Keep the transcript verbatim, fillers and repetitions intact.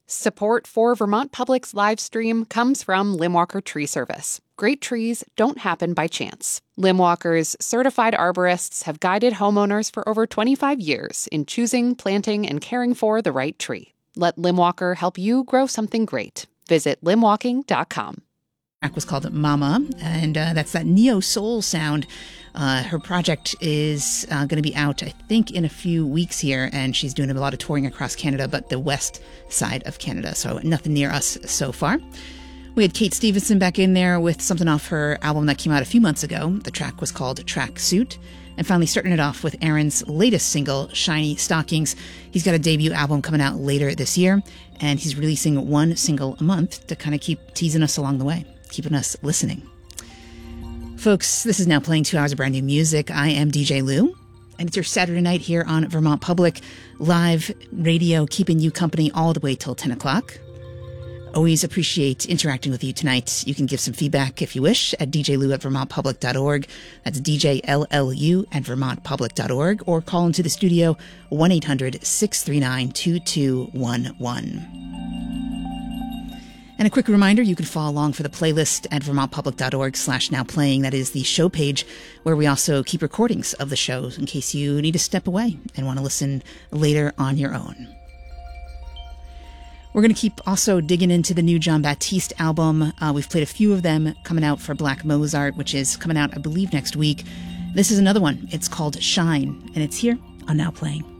Support for Vermont Public's live stream comes from Limwalker Tree Service. Great trees don't happen by chance. Limwalker's certified arborists have guided homeowners for over twenty-five years in choosing, planting, and caring for the right tree. Let Limwalker help you grow something great. Visit limwalking dot com. Track was called Mama, and uh, that's that neo-soul sound. Uh, her project is uh, going to be out, I think, in a few weeks here, and she's doing a lot of touring across Canada, but the west side of Canada, so nothing near us so far. We had Kate Stevenson back in there with something off her album that came out a few months ago. The track was called Track Suit. And finally starting it off with Aaron's latest single, Shiny Stockings. He's got a debut album coming out later this year, and he's releasing one single a month to kind of keep teasing us along the way, keeping us listening. Folks, this is Now Playing two hours of brand new music. I am D J Lou, and it's your Saturday night here on Vermont Public, live radio, keeping you company all the way till ten o'clock. Always appreciate interacting with you tonight. You can give some feedback if you wish at d j lou at vermont public dot org. That's D J L L U at vermont public dot org, or call into the studio one eight hundred six three nine two two one one. And a quick reminder, you can follow along for the playlist at vermont public dot org slash now playing. That is the show page where we also keep recordings of the shows in case you need to step away and want to listen later on your own. We're going to keep also digging into the new Jon Batiste album. Uh, we've played a few of them coming out for Black Mozart, which is coming out, I believe, next week. This is another one. It's called Shine, and it's here on Now Playing.